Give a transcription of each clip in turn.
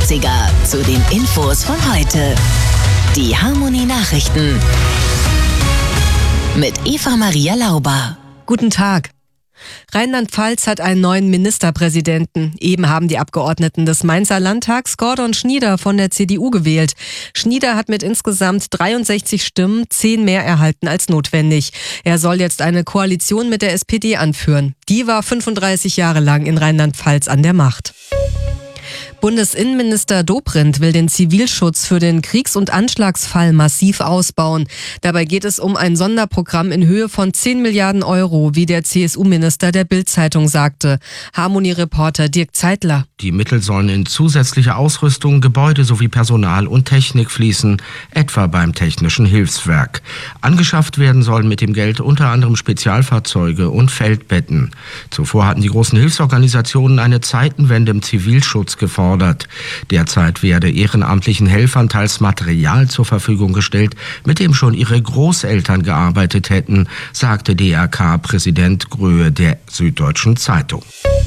80er zu den Infos von heute. Die Harmonie Nachrichten mit Eva-Maria Lauber. Guten Tag. Rheinland-Pfalz hat einen neuen Ministerpräsidenten. Eben haben die Abgeordneten des Mainzer Landtags Gordon Schnieder von der CDU gewählt. Schnieder hat mit insgesamt 63 Stimmen 10 mehr erhalten als notwendig. Er soll jetzt eine Koalition mit der SPD anführen. Die war 35 Jahre lang in Rheinland-Pfalz an der Macht. Bundesinnenminister Dobrindt will den Zivilschutz für den Kriegs- und Anschlagsfall massiv ausbauen. Dabei geht es um ein Sonderprogramm in Höhe von 10 Milliarden Euro, wie der CSU-Minister der Bild-Zeitung sagte. Harmonie-Reporter Dirk Zeitler. Die Mittel sollen in zusätzliche Ausrüstung, Gebäude sowie Personal und Technik fließen, etwa beim Technischen Hilfswerk. Angeschafft werden sollen mit dem Geld unter anderem Spezialfahrzeuge und Feldbetten. Zuvor hatten die großen Hilfsorganisationen eine Zeitenwende im Zivilschutz gefordert. Derzeit werde ehrenamtlichen Helfern teils Material zur Verfügung gestellt, mit dem schon ihre Großeltern gearbeitet hätten, sagte DRK-Präsident Gröhe der Süddeutschen Zeitung.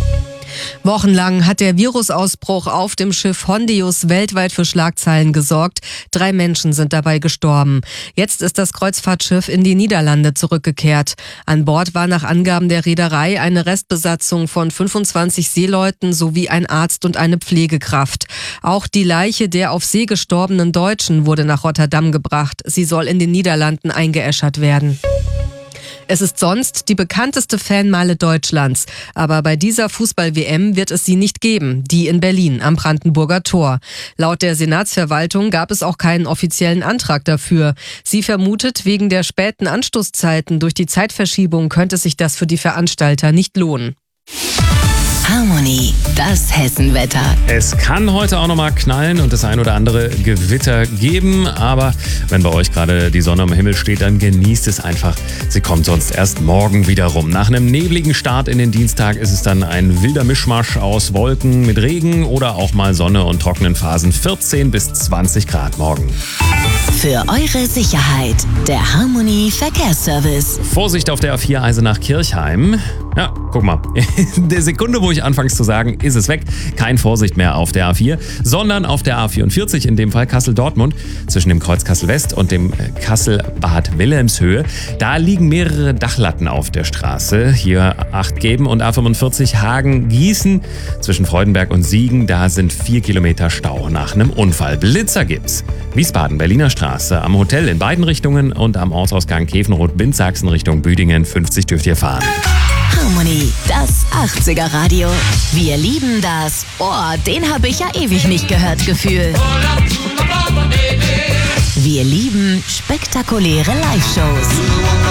Wochenlang hat der Virusausbruch auf dem Schiff Hondius weltweit für Schlagzeilen gesorgt. 3 Menschen sind dabei gestorben. Jetzt ist das Kreuzfahrtschiff in die Niederlande zurückgekehrt. An Bord war nach Angaben der Reederei eine Restbesatzung von 25 Seeleuten sowie ein Arzt und eine Pflegekraft. Auch die Leiche der auf See gestorbenen Deutschen wurde nach Rotterdam gebracht. Sie soll in den Niederlanden eingeäschert werden. Es ist sonst die bekannteste Fanmeile Deutschlands. Aber bei dieser Fußball-WM wird es sie nicht geben, die in Berlin am Brandenburger Tor. Laut der Senatsverwaltung gab es auch keinen offiziellen Antrag dafür. Sie vermutet, wegen der späten Anstoßzeiten durch die Zeitverschiebung könnte sich das für die Veranstalter nicht lohnen. Harmonie, das Hessenwetter. Es kann heute auch noch mal knallen und das ein oder andere Gewitter geben. Aber wenn bei euch gerade die Sonne am Himmel steht, dann genießt es einfach. Sie kommt sonst erst morgen wieder rum. Nach einem nebligen Start in den Dienstag ist es dann ein wilder Mischmasch aus Wolken mit Regen oder auch mal Sonne und trockenen Phasen. 14 bis 20 Grad morgen. Für eure Sicherheit, der Harmonie Verkehrsservice. Vorsicht auf der A4 Eisenach-Kirchheim. Ja, guck mal. In der Sekunde, wo ich anfange zu sagen, ist es weg. Kein Vorsicht mehr auf der A4, sondern auf der A44, in dem Fall Kassel-Dortmund, zwischen dem Kreuz Kassel-West und dem Kassel-Bad Wilhelmshöhe. Da liegen mehrere Dachlatten auf der Straße. Hier Acht geben. Und A45 Hagen-Gießen zwischen Freudenberg und Siegen. Da sind 4 Kilometer Stau nach einem Unfall. Blitzer gibt's. Wiesbaden, Berliner Straße, am Hotel in beiden Richtungen und am Ortsausgang Käfenrot-Bindsachsen Richtung Büdingen. 50 dürft ihr fahren. Harmonie, das 80er Radio. Wir lieben das. Oh, den habe ich ja ewig nicht gehört, Gefühl. Wir lieben spektakuläre Live-Shows.